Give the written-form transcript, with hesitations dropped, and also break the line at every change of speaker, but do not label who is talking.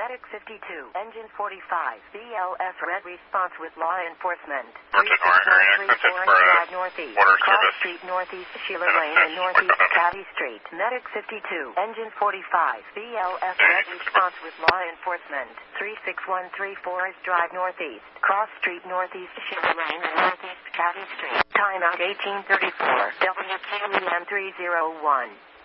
Medic 52, Engine 45, BLS red response with law enforcement.
361334
Drive northeast,
Water
Cross
Service.
Street northeast, Sheila Lane and northeast Caddy Street. Medic 52, Engine 45, BLS red response with law enforcement. 36134 is drive northeast, Cross Street northeast, Sheila Lane and northeast Caddy Street. Timeout 1834, WQEM 301.